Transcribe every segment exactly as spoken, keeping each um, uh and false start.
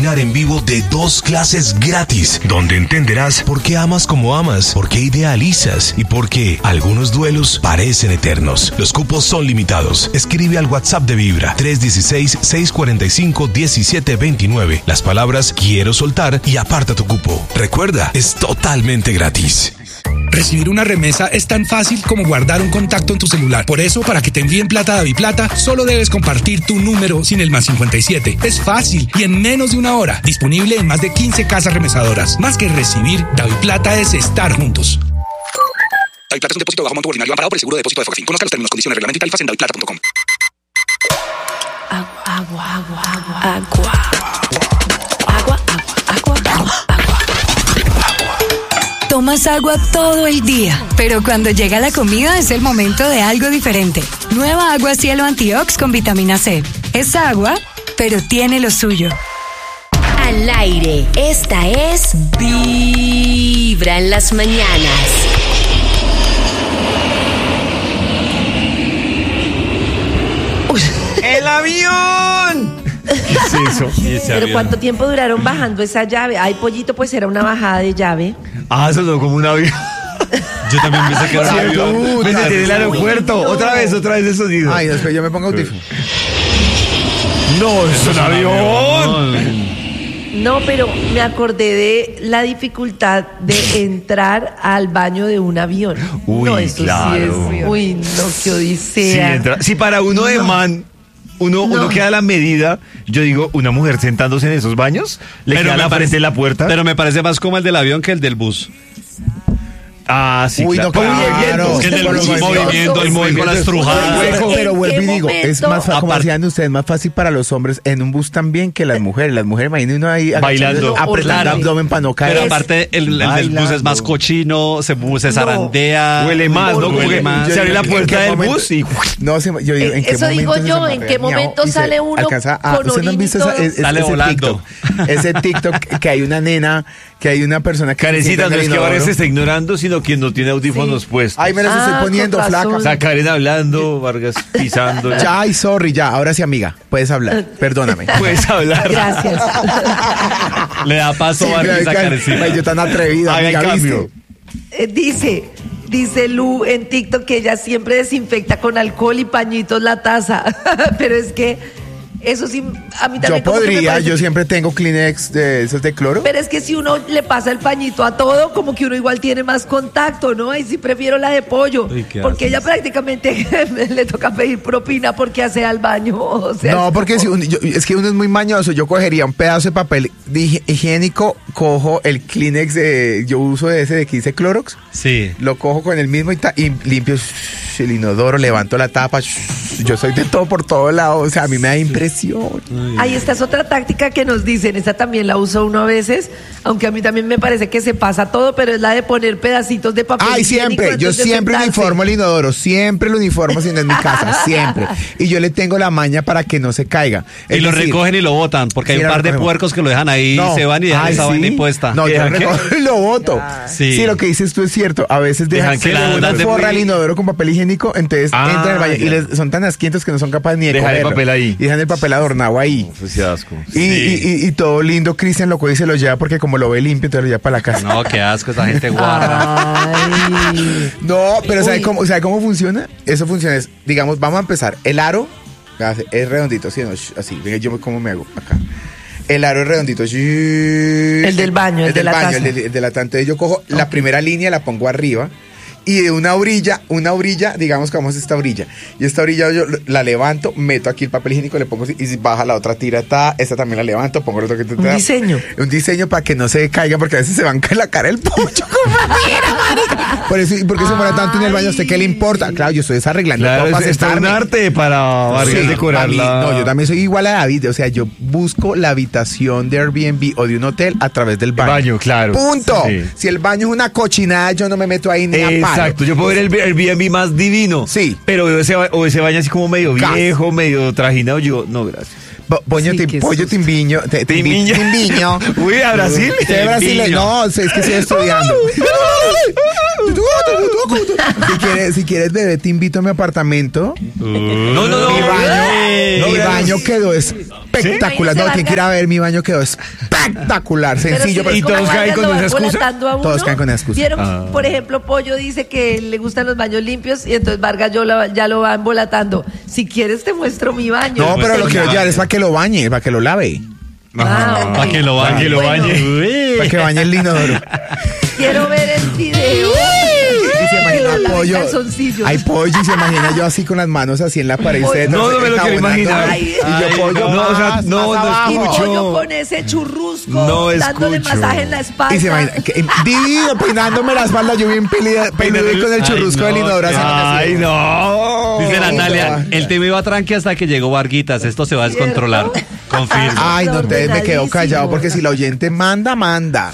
webinar en vivo de dos clases gratis, donde entenderás por qué amas como amas, por qué idealizas y por qué algunos duelos parecen eternos. Los cupos son limitados. Escribe al WhatsApp de Vibra tres uno seis, seis cuatro cinco, uno siete dos nueve las palabras quiero soltar y aparta tu cupo. Recuerda, es totalmente gratis. Recibir una remesa es tan fácil como guardar un contacto en tu celular. Por eso, para que te envíen plata a DaviPlata, solo debes compartir tu número sin el más cincuenta y siete. Es fácil y en menos de una hora. Disponible en más de quince casas remesadoras. Más que recibir, DaviPlata es estar juntos. DaviPlata es un depósito de bajo monto ordinario amparado por el seguro de depósito de Fogafín. Conozca los términos, condiciones, reglamento y tarifas en daviplata punto com. Agua, agua, agua, agua, agua. Agua, agua, agua, agua. Tomas agua todo el día, pero cuando llega la comida es el momento de algo diferente. Nueva Agua Cielo Antiox con vitamina C. Es agua, pero tiene lo suyo. Al aire, esta es Vibra en las mañanas. ¡El avión! ¿Qué es eso? Pero avión? ¿Cuánto tiempo duraron bajando esa llave? Ay, pollito, pues era una bajada de llave. Ah, eso no como un avión. Yo también pensé que era un avión. Me metí en el aeropuerto. No. Otra vez, otra vez el sonido. Ay, después yo me pongo audífono. No, es un avión. No, pero me acordé de la dificultad de entrar al baño de un avión. Uy, no, eso claro. sí es. Uy, no, qué Sí, odisea. entra- sí, para uno de No. man, uno, uno No. queda a la medida. Yo digo, una mujer sentándose en esos baños, le Pero queda me la parece- frente en la puerta. Pero me parece más como el del avión que el del bus. Ah, sí, Uy, claro. no, Por claro. movimiento. Es que el del Por bus, los movimiento, movimientos. el movimiento, las Pero, trujadas. pero ¿En vuelvo qué y digo, es momento? más fácil, como Aparte- decían ustedes, más fácil para los hombres en un bus también que las mujeres. Las mujeres, imagínate uno ahí Bailando. agachando, apretando Claro. el abdomen para no caer. Pero aparte, el, el del bus es Bailando. más cochino, se, se zarandea. Huele más, ¿no? Como Huele que más. se abre la ¿En puerta qué del momento? bus y... No, se- yo digo, ¿en qué Eso digo momento se yo, ¿en zamarrea qué el miau momento y se sale uno alcanza a- con ¿usted no han orín y visto esa- todo? es- es- Sale ese volando. TikTok? Ese TikTok que hay una nena, que hay una persona que... se Carecita, sienta en no el es que inodoro. Vargas se está ignorando, sino quien no tiene audífonos Sí. puestos. Ay, me las Ah, estoy poniendo, con flaca. razón. O sea, Karen hablando, Vargas pisando. Ya, ay, sorry, ya, ahora sí, amiga, puedes hablar, perdóname. Puedes hablar. Gracias. Le da paso a Vargas a Karencita. Ay, yo tan atrevida, Haga el amiga, cambio. ¿viste? Eh, dice, dice Lu en TikTok que ella siempre desinfecta con alcohol y pañitos la taza. Pero es que eso sí, a mí también Yo como que me podría, parece yo que- siempre tengo Kleenex de esos de cloro. Pero es que si uno le pasa el pañito a todo, como que uno igual tiene más contacto, ¿no? Ahí sí prefiero la de pollo. Uy, ¿qué porque haces? ella prácticamente le toca pedir propina porque hace al baño. O sea, No, porque si uno- yo- es que uno es muy mañoso. Yo cogería un pedazo de papel de higiénico, cojo el Kleenex, de, yo uso ese de que dice Clorox, Sí. lo cojo con el mismo y, ta- y limpio shh, el inodoro, levanto la tapa. Shh, yo soy de todo por todo lado. O sea, a mí me da impresión. Ahí esta es otra táctica que nos dicen, esa también la uso uno a veces, aunque a mí también me parece que se pasa todo, pero es la de poner pedacitos de papel Ay, higiénico siempre, yo antes de siempre sentarse. uniformo el inodoro, siempre lo uniformo si no es mi casa, siempre. Y yo le tengo la maña para que no se caiga. Y Es lo decir, recogen y lo botan, porque hay Sí, un lo par de recogemos. puercos que lo dejan ahí y no, se van y dejan ay, esa ¿sí? vaina impuesta. No, yo ¿Dejan qué? recojo y lo boto. Sí. Sí. Lo que dices tú es cierto. A veces dejan, Dejan que que la le andan una de forra muy- al inodoro con papel higiénico, entonces Ah, entran al baño y ya. les, son tan asquientos que no son capaces ni de Dejan el cogerlo. papel ahí. Y dejan el papel adornado ahí. Pues sí, asco. Y, y, y- y todo lindo, Cristian lo coge y se lo lleva porque como lo ve limpio, entonces lo lleva para la casa. No, qué asco, esa gente guarda. Ay. No, pero ¿sabe Uy. cómo, ¿sabe cómo funciona? Eso funciona, es, digamos, vamos a empezar. El aro hace- es redondito, ¿sí? No, sh- así, venga, yo cómo me hago acá. El aro es redondito. El El del baño, el de del la baño, taza. el de, el de la taza. Entonces yo cojo la primera línea, la pongo arriba. Y de una orilla, una orilla, digamos que vamos a esta orilla. Y esta orilla yo la levanto, meto aquí el papel higiénico, le pongo así, y baja la otra tira, ta, esta también la levanto, pongo el otro que te Un diseño. Un diseño para que no se caiga, porque a veces se van a caer la cara el pollo. Por eso, ¿y por qué se demora tanto en el baño? ¿A usted qué le importa? Claro, yo estoy desarreglando Claro, todo es, para es todo un sentarme. arte para Vargas Sí, decorarla. para mí- no, yo también soy igual a David. O sea, yo busco la habitación de Airbnb o de un hotel a través del baño. Baño, claro. Punto. Sí. Si el baño es una cochinada, yo no me meto ahí ni a palo. Exacto, yo puedo ver el Airbnb más divino. Sí. Pero veo ese, ba- o ese baño así como medio Gas. viejo, medio trajinado. Yo, no, gracias. Bo- Poño, Sí, tim- qué pollo susto. timbiño. te- timbi- Timbiño. Timbiño. Uy, ¿a Brasil? Usted es brasileño. Timbiño. No, es que estoy estudiando. si, quieres, si quieres, bebé, te invito a mi apartamento. No, no, no. Mi baño, No, mi gracias. baño quedó es espectacular. ¿Sí? No, tienen que ir a ver, mi baño quedó espectacular, sencillo. Pero si Pero, es y todos como caen con Vargas, esa lo van excusa. volatando a uno. Todos caen con esa excusa. ¿Vieron? Ah. Por ejemplo, Pollo dice que le gustan los baños limpios y entonces Vargas yo la- ya lo va embolatando. Si quieres te muestro mi baño. no, pero lo Pues, quiero baño. llevar es para que lo bañe, para que lo lave, Ah, ok. Para que lo bañe. Para que lo Bueno. bañe. para que bañe el inodoro. Quiero ver el video. Y se Que imagina lo al lave en pollo. calzoncillos. Hay pollo y se imagina yo así con las manos así en la pared. Pollo. ustedes No, no me lo quiero enjabonando. imaginar. Ay, Y yo Ay, pollo. no, o sea, más, no, más no abajo. Y escucho. pollo con ese churrusco No dándole escucho. masaje en la espalda. Y se imagina, que, divino, peinándome la espalda, yo bien pelida- peludo y con el Ay, churrusco no, del inodoro. haciéndome así. Ay, no. Dice Oh, Natalia, no. el tema iba tranqui hasta que llegó Varguitas. Esto se va a descontrolar. Confirmo. Ay, no, ustedes me quedo Ordenadísimo. callado porque si la oyente manda, manda.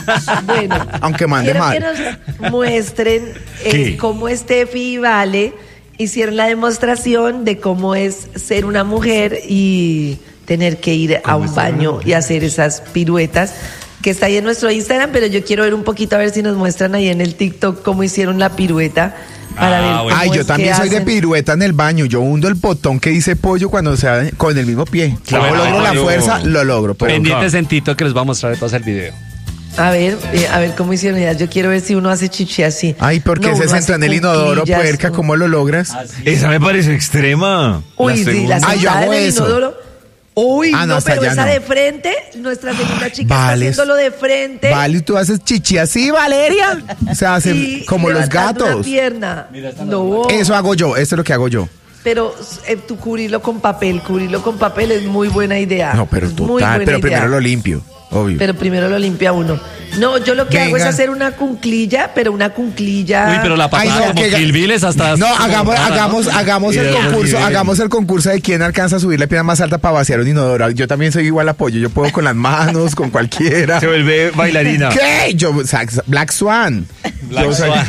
Bueno, Aunque mande quiero mal. que nos muestren eh, ¿Qué? cómo Steffi y Vale hicieron la demostración de cómo es ser una mujer y tener que ir a un baño y hacer esas piruetas, que está ahí en nuestro Instagram, pero yo quiero ver un poquito a ver si nos muestran ahí en el TikTok cómo hicieron la pirueta para Ah, ver bueno. cómo Ay, yo es también que soy de hacen. pirueta en el baño. Yo hundo el botón que dice pollo cuando se da con el mismo pie. Claro, Como logro la pollo. fuerza, lo logro. Pero Pendientes en Tito que les va a mostrar entonces el video. A ver, eh, a ver cómo hicieron ya. Yo quiero ver si uno hace chichi así. Ay, porque No, se uno centra hace en el inodoro, cuclillas, puerca, uno- ¿cómo lo logras? Esa me parece extrema. Uy, sí, segunda. la Ah, yo sentada hago en el eso. inodoro. Uy, Ah, no, no, hasta pero allá esa no. de frente, nuestra segunda chica Vale. está haciéndolo de frente. Vale, tú haces chichi así, Valeria. O sea, hace y como los levantando una gatos. pierna. No, Eso hago yo, esto es lo que hago yo. pero eh, tú cubrirlo con papel, cubrirlo con papel es muy buena idea. No, pero Es muy total, buena pero idea. primero lo limpio, obvio. Pero primero lo limpia uno. No, yo lo que hago es Venga. hacer una cunclilla, pero una cunclilla. Uy, pero la Ay, pasada no, como que- Kill Bill es hasta... No, hagamos, como- hagamos, hagamos Y el de otros concurso, niveles. hagamos el concurso de quién alcanza a subir la pierna más alta para vaciar un inodoro. Yo también soy igual apoyo, yo puedo con las manos, con cualquiera. Se vuelve bailarina. ¿Qué? Yo, o sea, Black Swan. Black Yo soy- Swan.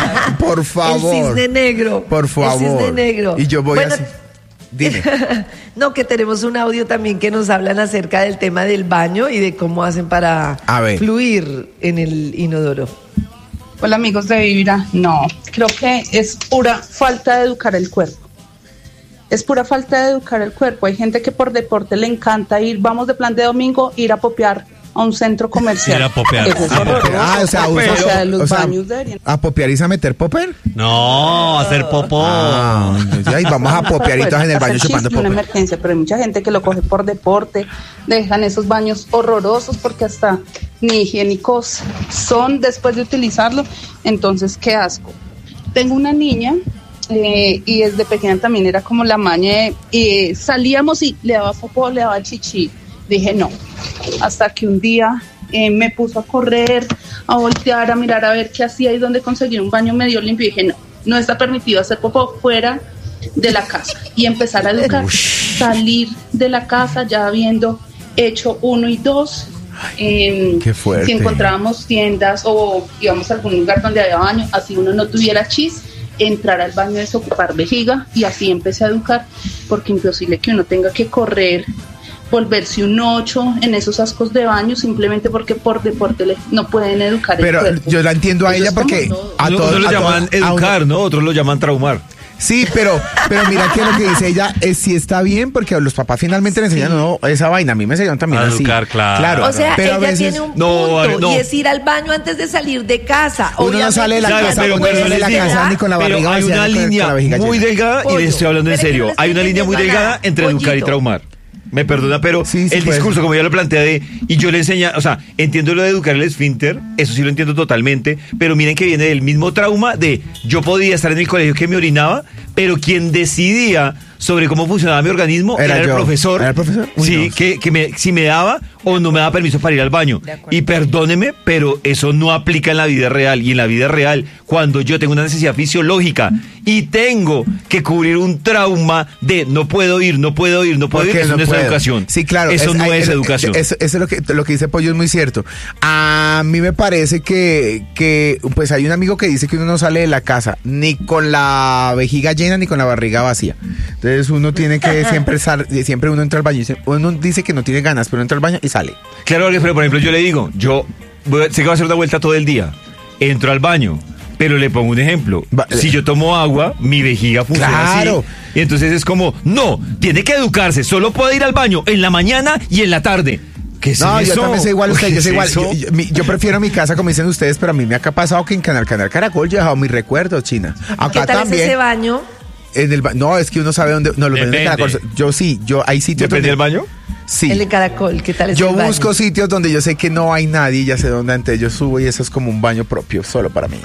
Por favor. El cisne negro. Por favor. El cisne negro. Y yo voy Bueno, así. Dime. No, que tenemos un audio también que nos hablan acerca del tema del baño y de cómo hacen para A ver. fluir en el inodoro. Hola amigos de Vibra, no, creo que es pura falta de educar el cuerpo. Es pura falta de educar el cuerpo. Hay gente que por deporte le encanta ir, vamos de plan de domingo, ir a popear a un centro comercial. Ir a popear. Eso es A horroroso. popear. Ah, o sea, O usa- sea, los o sea, baños deberían... ¿A popear y a meter popper? No, hacer popó. Ah, ay, vamos a popear y todas en el baño Hacer chupando chiste, una popper. emergencia, pero hay mucha gente que lo coge por deporte, dejan esos baños horrorosos porque hasta ni higiénicos son después de utilizarlo, entonces qué asco. Tengo una niña eh, y desde pequeña también era como la maña de, eh, salíamos y le daba popó, le daba chichi, dije no, hasta que un día eh, me puso a correr, a voltear, a mirar a ver qué hacía y dónde conseguir un baño medio limpio, y dije no, no está permitido hacer popó fuera de la casa y empezar a educar, salir de la casa ya habiendo hecho uno y dos. Eh, Qué fuerte. Si encontrábamos tiendas o íbamos a algún lugar donde había baño, así uno no tuviera chis, entrar al baño, desocupar vejiga, y así empecé a educar, porque imposible que uno tenga que correr, volverse un ocho en esos ascos de baño simplemente porque por deporte le- no pueden educar el Pero cuerpo. yo la entiendo a Eso ella es como porque todo. a Uno- todos unos lo a todos- llaman a uno- educar, ¿no? Otros lo llaman traumar. Sí, pero, pero mira que lo que dice ella es sí está bien porque los papás finalmente le enseñan no, esa vaina. A mí me enseñaron también A así. educar, claro. O sea, pero a ella veces tiene un no, punto vale, no. y es ir al baño antes de salir de casa. uno no sale de la Claro, casa, pero- uno pero no sale de la les casa digo, ni con la Pero barriga hay vacía, una ni con- con línea la vejiga muy llena. delgada, y Pollo. les estoy hablando en Pero es que serio, no le hay una estoy línea muy entendiendo delgada nada. entre educar y Pollito. traumar. Me perdona, pero Sí, sí, el pues. discurso, como ya lo plantea de, y yo le enseña, o sea, entiendo lo de educar el esfínter, eso sí lo entiendo totalmente, pero miren que viene del mismo trauma de yo podía estar en el colegio que me orinaba, pero quien decidía sobre cómo funcionaba mi organismo Era era, yo. el profesor. ¿Era el profesor? Uy, sí, no. que, que me, si me daba o no me daba permiso para ir al baño. Y perdóneme, pero eso no aplica en la vida real. Y en la vida real, cuando yo tengo una necesidad fisiológica y tengo que cubrir un trauma de no puedo ir, no puedo ir, no puedo ir, Porque eso no, es puedo. educación. Sí, claro. Eso no hay- es educación. Eso, eso es lo que, lo que dice Pollo, es muy cierto. A mí me parece que, que, pues hay un amigo que dice que uno no sale de la casa ni con la vejiga llena ni con la barriga vacía. Entonces uno tiene que siempre sal- siempre uno entra al baño y dice- uno dice que no tiene ganas, pero entra al baño y sale. Claro, pero por ejemplo, yo le digo, yo voy a- sé que va a hacer una vuelta todo el día, entro al baño, Pero le pongo un ejemplo. Va- Si yo tomo agua, mi vejiga funciona Claro. así. Y entonces es como, no, tiene que educarse. Solo puede ir al baño en la mañana y en la tarde. ¿Qué es No, eso? yo también soy igual a usted, ¿Qué yo soy es igual. eso? Yo, yo- mi- yo prefiero mi casa como dicen ustedes, pero a mí me ha pasado que en Canal Canal Caracol yo he dejado mis recuerdos, China. Acá ¿Qué tal también. es ese baño? En el ba- no, es que uno sabe dónde. No, los baños de Depende. Caracol. Yo sí, yo hay sitios ¿Depende del donde. baño? Sí. El de Caracol, ¿qué tal es Yo el baño? busco sitios donde yo sé que no hay nadie, ya sé dónde antes yo subo y eso es como un baño propio, solo para mí.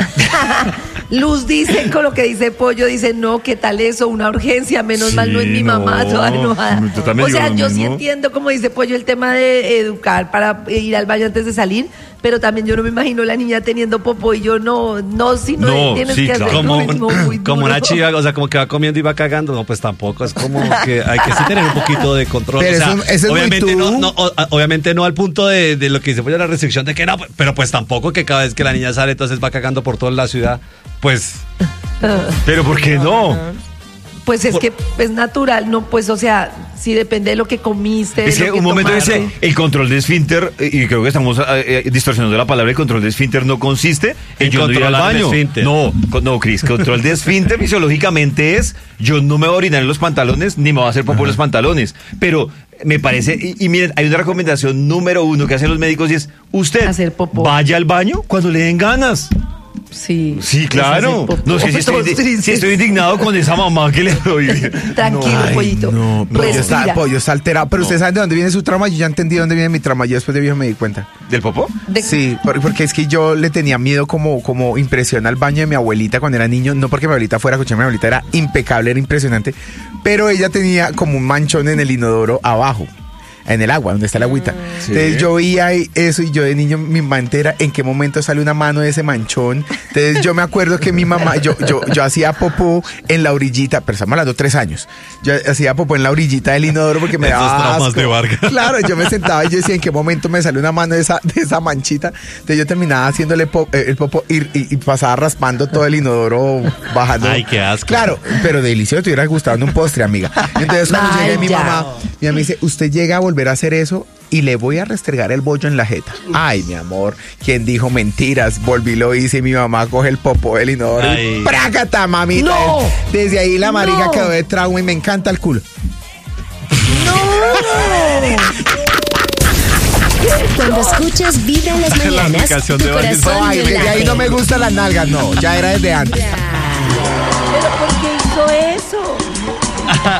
Luz dice, con lo que dice Pollo, dice, no, ¿qué tal eso? Una urgencia, menos Sí, mal no es mi mamá, no, toda enojada. yo también O sea, digo lo yo sí mismo. entiendo, como dice Pollo, el tema de educar para ir al baño antes de salir, pero también yo no me imagino la niña teniendo popó y yo no, no, si no, No, tienes sí, que hacer claro. lo Como, mismo, muy como duro. una chiva, o sea, como que va comiendo y va cagando. No, pues tampoco. Es como que hay que sí tener un poquito de control. Pero o sea, eso- eso es muy obviamente, tú. no, no, o- obviamente no al punto de, de lo que dice pues, la restricción de que no, pero pues tampoco que cada vez que la niña sale, entonces va cagando por toda la ciudad. Pues Pero ¿por qué no? Pues es que es natural, no, pues, o sea, si depende de lo que comiste. de Es que lo un momento tomaste. dice, el control de esfínter, eh, y creo que estamos eh, eh, distorsionando la palabra, el control de esfínter no consiste en En yo no ir al controlar el baño. esfínter. No, co- no, Cris, control de esfínter fisiológicamente es, yo no me voy a orinar en los pantalones, ni me voy a hacer popó en los pantalones. Pero me parece, y, y miren, hay una recomendación número uno que hacen los médicos y es, usted Hacer popó. vaya al baño cuando le den ganas. Sí. Sí, claro. Es hacer popó. No sé si estoy, Todos si tristes. estoy indignado con esa mamá que le doy. Tranquilo, Ay, pollito. no, pollo está, Respira. pollo está alterado. Pero ustedes saben de dónde viene su trauma. Yo ya entendí dónde viene mi trauma. Yo después de viejo me di cuenta. ¿Del popó? De- Sí, por- porque es que yo le tenía miedo como, como impresión al baño de mi abuelita cuando era niño. No porque mi abuelita fuera cochera, mi abuelita era impecable, era impresionante. Pero ella tenía como un manchón en el inodoro abajo. En el agua, donde está la agüita. Sí. Entonces yo veía ahí eso y yo de niño mi mamá entera, ¿en qué momento sale una mano de ese manchón? Entonces yo me acuerdo que mi mamá, yo, yo, yo hacía popó en la orillita, pero estamos hablando de tres años. Yo hacía popó en la orillita del inodoro porque me Esos daba traumas asco. de Vargas. Claro, yo me sentaba y yo decía, ¿en qué momento me sale una mano de esa, de esa manchita? Entonces yo terminaba haciéndole po- eh, el popó y, y- y pasaba raspando todo el inodoro, bajando. Ay, qué asco. Claro, pero delicioso, te hubiera gustado un postre, amiga. Entonces cuando Ay, llegué mi ya. mamá, mi mamá me dice, usted llega a volver a hacer eso y le voy a restregar el bollo en la jeta. Ay, mi amor, ¿quién dijo mentiras? Volví, lo hice y mi mamá coge el popó del inodoro Ay. y ¡prácata, mamita! ¡No! Desde ahí la marica ¡No! quedó de trauma y me encanta el culo. Cuando escuchas Vibra en las La mañanas, aplicación tu de Vargas. corazón Ay, no desde ahí late. no me gustan las nalgas, no, ya era desde antes. ¿Pero por qué hizo eso?